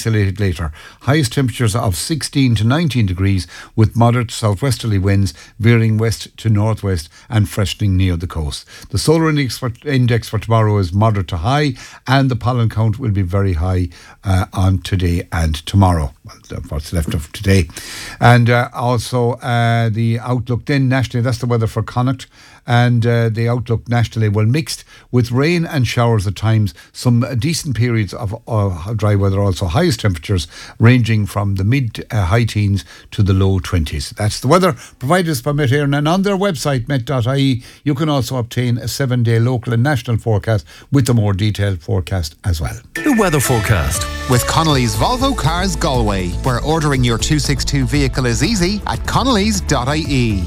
isolated later. Highest temperatures of 16 to 19 degrees with moderate southwesterly winds veering west to northwest and freshening near the coast. The solar index for tomorrow is moderate to high, and the pollen count will be very high on today and tomorrow. Well, what's left of today. And also the outlook then nationally, that's the weather for Connacht. And the outlook nationally, well, mixed with rain and showers at times, some decent periods of dry weather also. Highest temperatures ranging from the mid-high teens to the low 20s. That's the weather provided us by Met Éireann, and on their website, met.ie, you can also obtain a 7-day local and national forecast with a more detailed forecast as well. The weather forecast with Connolly's Volvo Cars Galway, where ordering your 262 vehicle is easy at connellys.ie.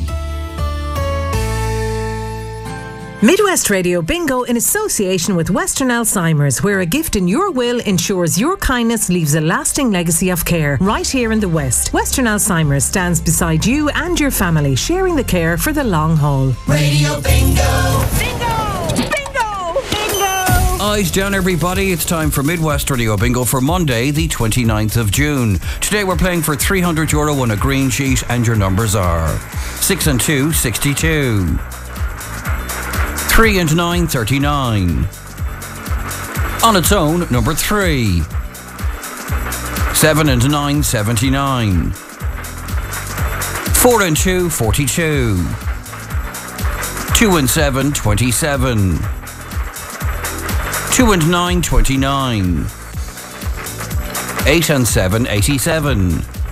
Midwest Radio Bingo in association with Western Alzheimer's, where a gift in your will ensures your kindness leaves a lasting legacy of care right here in the West. Western Alzheimer's stands beside you and your family, sharing the care for the long haul. Radio Bingo! Bingo! Bingo! Bingo! Eyes down, everybody. It's time for Midwest Radio Bingo for Monday, the 29th of June. Today we're playing for €300 on a green sheet, and your numbers are 6 and 2, 62. 3 and 9, 39. On its own, number 3. 7 and 9, 79. 4 and 2, 42. 2 and 7, 27. 2 and 9, 29. 8 and 7, 87.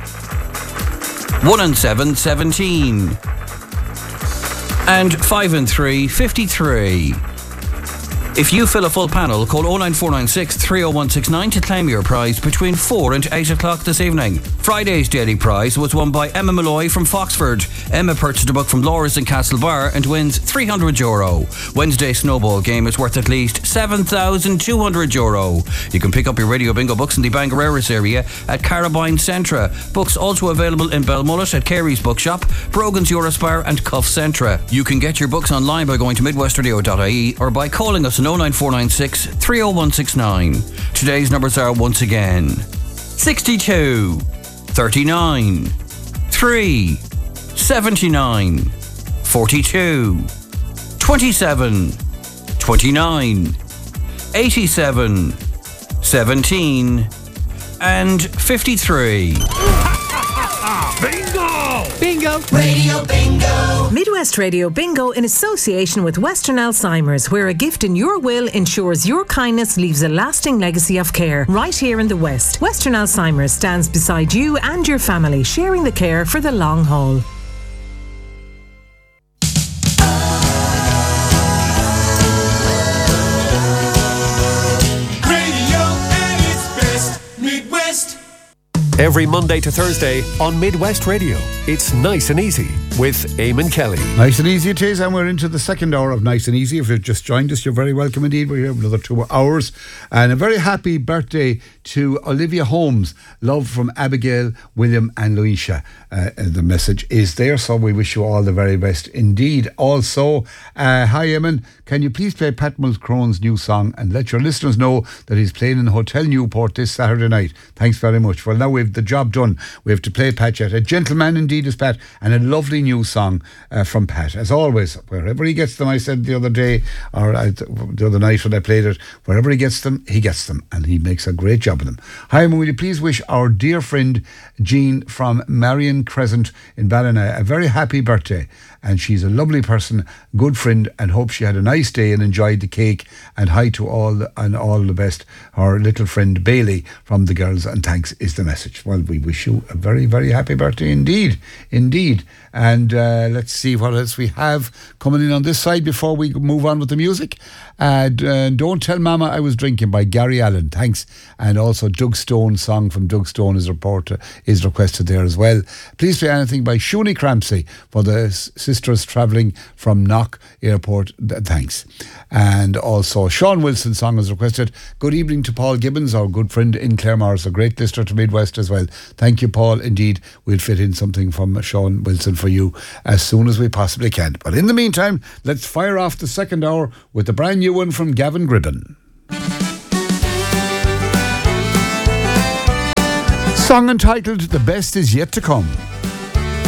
1 and 7, 17. And 5 and 3, 53. If you fill a full panel, call 09496 30169 to claim your prize between 4 and 8 o'clock this evening. Friday's daily prize was won by Emma Malloy from Foxford. Emma purchased a book from Laura's in Castlebar and wins €300. Wednesday's snowball game is worth at least €7,200. You can pick up your Radio Bingo books in the Bangareras area at Carabine Centra. Books also available in Belmullet at Carey's Bookshop, Brogan's Eurospar and Cuff Centra. You can get your books online by going to midwestradio.ie or by calling us on 09496 30169. Today's numbers are once again 62, 39, 3, 79, 42, 27, 29, 87, 17, and 53. Bingo! Bingo! Radio Bingo! Midwest Radio Bingo in association with Western Alzheimer's, where a gift in your will ensures your kindness leaves a lasting legacy of care right here in the West. Western Alzheimer's stands beside you and your family, sharing the care for the long haul. Every Monday to Thursday on Midwest Radio, it's Nice and Easy with Eamon Kelly. Nice and Easy it is, and we're into the second hour of Nice and Easy. If you've just joined us, you're very welcome indeed. We're here for another 2 hours. And a very happy birthday to Olivia Holmes. Love from Abigail, William and Luisha. The message is there, so we wish you all the very best indeed. Also, hi Eamon, can you please play Pat Mulcrone's new song and let your listeners know that he's playing in Hotel Newport this Saturday night? Thanks very much. Well, now we've the job done. We have to play Pat yet. A gentleman indeed is Pat, and a lovely new song from Pat. As always, wherever he gets them, I said the other day, or the other night when I played it, wherever he gets them, and he makes a great job of them. Hi, will you please wish our dear friend Jean from Marion Crescent in Ballina a very happy birthday. And she's a lovely person, good friend, and hope she had a nice day and enjoyed the cake. And hi to all the best, our little friend Bailey from the girls, and thanks is the message. Well, we wish you a very, very happy birthday indeed. And let's see what else we have coming in on this side before we move on with the music. Don't Tell Mama I Was Drinking by Gary Allen, thanks. And also Doug Stone, song from Doug Stone is requested there as well. Please play anything by Shuni Crampsey for the sisters travelling from Knock Airport, thanks. And also Sean Wilson's song is requested. Good evening to Paul Gibbons, our good friend in Claremore, a great listener to Midwest as well. Thank you, Paul. Indeed, we'll fit in something from Sean Wilson for you as soon as we possibly can. But in the meantime, let's fire off the second hour with the brand new one from Gavin Gribben. Song entitled The Best Is Yet to Come.